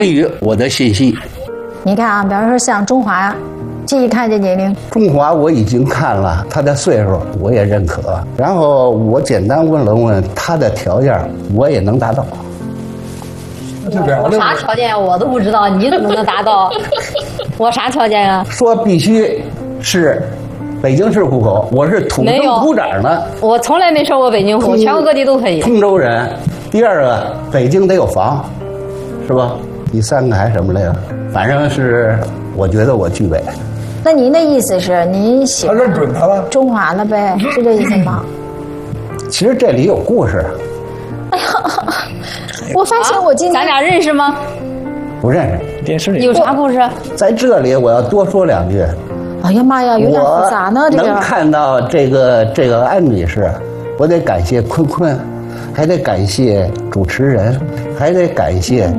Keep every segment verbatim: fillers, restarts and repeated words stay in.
于我的信息。 你看啊，比方说像中华，这一看这年龄， 中华我已经看了，他的岁数我也认可，然后我简单问了问他的条件，我也能达到。 我啥条件我都不知道，你怎么能达到？我啥条件啊？ 说必须是北京市户口，我是土生土长的。 我从来没说过北京户，全国各地都可以。 通州人。第二个，北京得有房，是吧？第三个还是什么来着？反正是我觉得我具备。 那您的意思是您喜欢他认准他了， 中华了呗？是这意思吗？ 其实这里有故事。 哎呀，我发现我今天、 啊、咱俩认识吗？ 不认识。 电视里有啥故事？ 在这里我要多说两句。 哎呀妈呀，有点复杂呢。这个能看到这个这个安女士，我得感谢坤坤，还得感谢主持人，还得感谢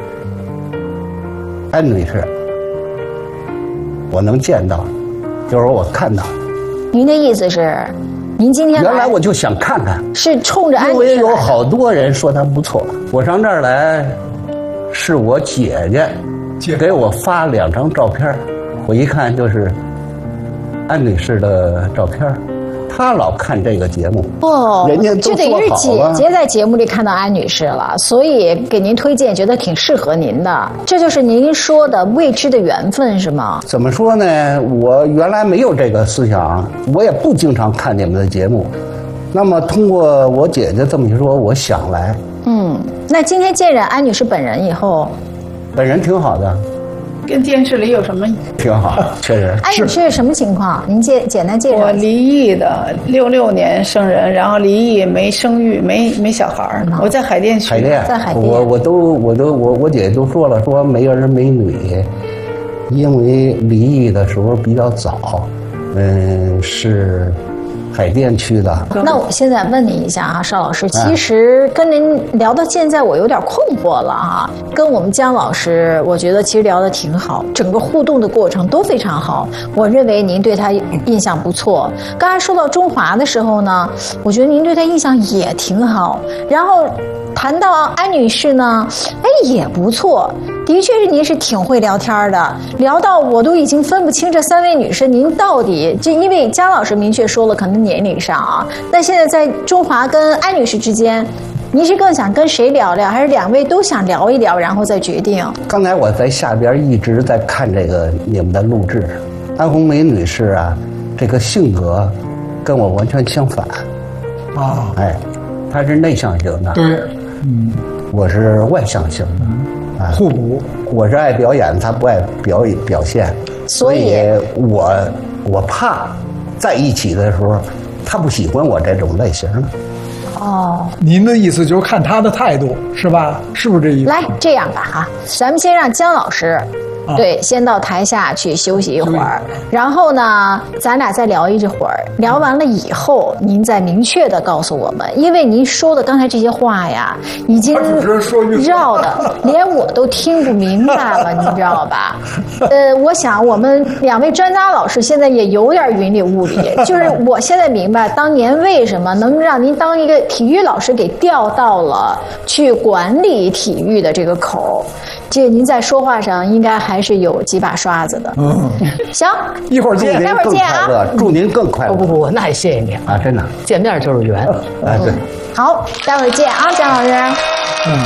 安女士。我能见到，就是我看到。 您的意思是，您今天来原来我就想看看， 是冲着安因为女士来的。 有好多人说她不错。我上这儿来，是我姐姐给我发两张照片，我一看就是安女士的照片。她老看这个节目哦， 人家都就等于是姐姐在节目里看到安女士了，所以给您推荐，觉得挺适合您的。这就是您说的未知的缘分，是吗？ 怎么说呢？我原来没有这个思想，我也不经常看你们的节目。那么通过我姐姐这么一说，我想来。 嗯，那今天见着安女士本人以后， 本人挺好的。 跟电视里有什么？ 挺好，确实。 安女士是什么情况？您简简单介绍。 我离异的，六六年生人，然后离异没生育，没没小孩儿。我在海淀区。 海淀， 在海淀。 我我都我都我我姐都说了，说没儿没女，因为离异的时候比较早，嗯，是海淀区的。 那我现在问您一下啊，邵老师，其实跟您聊到现在，我有点困惑了啊。跟我们姜老师，我觉得其实聊得挺好，整个互动的过程都非常好。我认为您对他印象不错。刚才说到中华的时候呢，我觉得您对他印象也挺好。然后谈到安女士呢，哎，也不错。的确是您是挺会聊天的，聊到我都已经分不清这三位女士您到底，就因为姜老师明确说了可能年龄上啊，那现在在中华跟安女士之间，您是更想跟谁聊聊，还是两位都想聊一聊然后再决定？ 刚才我在下边一直在看这个你们的录制，安红梅女士啊，这个性格跟我完全相反啊， 哎，她是内向型的， 对，嗯， 我是外向型的。 啊、互补， 我是爱表演，他不爱表演表现， 所以我我怕在一起的时候，他不喜欢我这种类型的。 哦， 您的意思就是看他的态度是吧？是不是这意思？ 来，这样吧哈，咱们先让姜老师。对，先到台下去休息一会儿，然后呢，咱俩再聊一会儿。聊完了以后，您再明确的告诉我们，因为您说的刚才这些话呀，已经绕的连我都听不明白了，你知道吧？呃，我想我们两位专家老师现在也有点云里雾里，就是我现在明白当年为什么能让您当一个体育老师给调到了去管理体育的这个口。这您在说话上应该还是有几把刷子的。嗯，行， 一会儿见， 待会儿见啊！ 祝您更快乐。 不不不，那也谢谢你啊，真的， 见面就是缘。 啊，对。 好，待会儿见啊，姜老师。 嗯，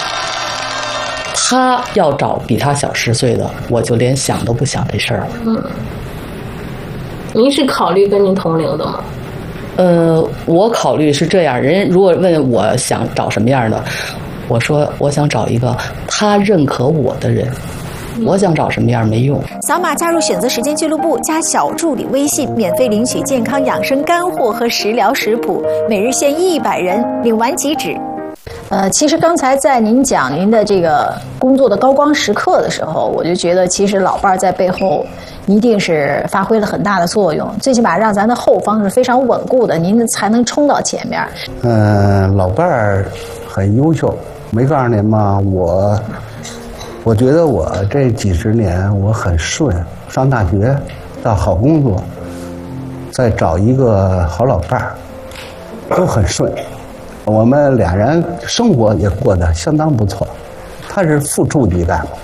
他要找比他小十岁的，我就连想都不想这事儿了。 嗯，您是考虑跟您同龄的吗？ 呃，我考虑是这样，人如果问我想找什么样的。我说，我想找一个他认可我的人。我想找什么样没用。 扫码加入选择时间俱乐部，加小助理微信，免费领取健康养生干货和食疗食谱，每日限一百人，领完即止。呃，其实刚才在您讲您的这个工作的高光时刻的时候，我就觉得其实老伴儿在背后一定是发挥了很大的作用，最起码让咱的后方是非常稳固的，您才能冲到前面。 嗯、呃，老伴儿很优秀。没告诉您吗？我，我觉得我这几十年我很顺，上大学，到好工作，再找一个好老伴儿，都很顺。我们俩人生活也过得相当不错。 他是副处级干部。